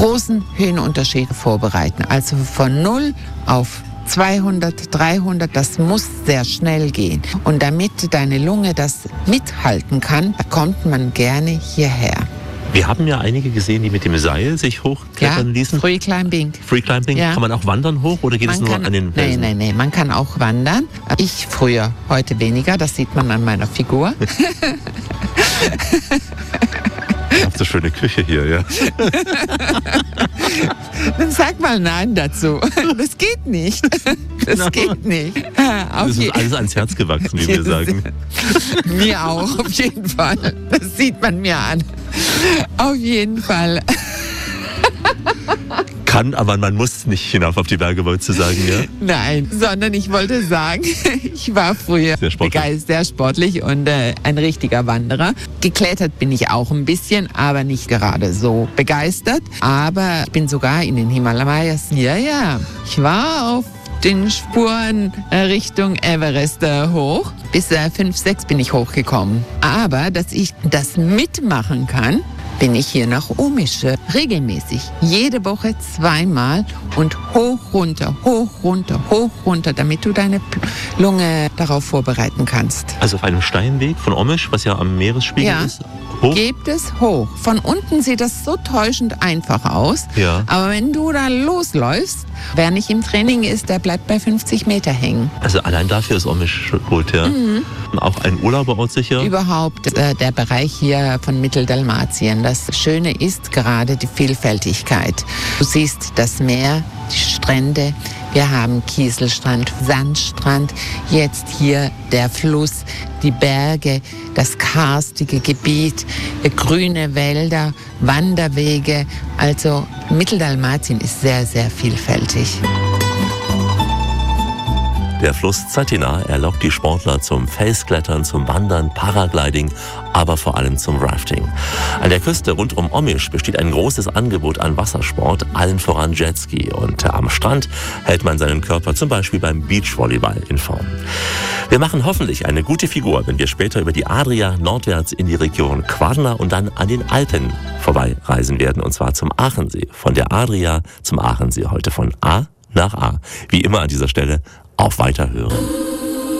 großen Höhenunterschied vorbereiten. Also von 0 auf 200, 300, das muss sehr schnell gehen. Und damit deine Lunge das mithalten kann, kommt man gerne hierher. Wir haben ja einige gesehen, die mit dem Seil sich hochklettern ließen. Free Climbing. Free Climbing, ja. Kann man auch wandern hoch oder geht es nur an den Felsen? Nein, man kann auch wandern. Ich früher, heute weniger, das sieht man an meiner Figur. Ihr habt so schöne Küche hier, ja. Dann sag mal Nein dazu. Das geht nicht. Das geht nicht. Das ist alles ans Herz gewachsen, wie wir sagen. Mir auch, auf jeden Fall. Das sieht man mir an. Auf jeden Fall. Kann, aber man muss nicht hinauf auf die Berge, wolltest du sagen, ja? Nein, sondern ich wollte sagen, ich war früher sehr sportlich und ein richtiger Wanderer. Geklettert bin ich auch ein bisschen, aber nicht gerade so begeistert. Aber ich bin sogar in den Himalayas. Ja, ich war auf den Spuren Richtung Everest hoch. Bis 5, 6 bin ich hochgekommen. Aber dass ich das mitmachen kann, bin ich hier nach Omisch regelmäßig. Jede Woche 2-mal und hoch, runter, damit du deine Lunge darauf vorbereiten kannst. Also auf einem Steinweg von Omisch, was ja am Meeresspiegel ist? Hoch? Gebt es hoch. Von unten sieht das so täuschend einfach aus. Ja. Aber wenn du da losläufst, wer nicht im Training ist, der bleibt bei 50 Meter hängen. Also allein dafür ist Omisch gut, ja. Mhm. Auch ein Urlauberort sicher? Überhaupt der Bereich hier von Mitteldalmatien. Das Schöne ist gerade die Vielfältigkeit. Du siehst das Meer, die Strände. Wir haben Kieselstrand, Sandstrand, jetzt hier der Fluss, die Berge, das karstige Gebiet, grüne Wälder, Wanderwege. Also Mitteldalmatien ist sehr, sehr vielfältig. Der Fluss Cetina, er lockt die Sportler zum Felsklettern, zum Wandern, Paragliding, aber vor allem zum Rafting. An der Küste rund um Omisch besteht ein großes Angebot an Wassersport, allen voran Jetski. Und am Strand hält man seinen Körper zum Beispiel beim Beachvolleyball in Form. Wir machen hoffentlich eine gute Figur, wenn wir später über die Adria nordwärts in die Region Kvarna und dann an den Alpen vorbeireisen werden, und zwar zum Aachensee. Von der Adria zum Aachensee heute von A nach A. Wie immer an dieser Stelle auf Weiterhören.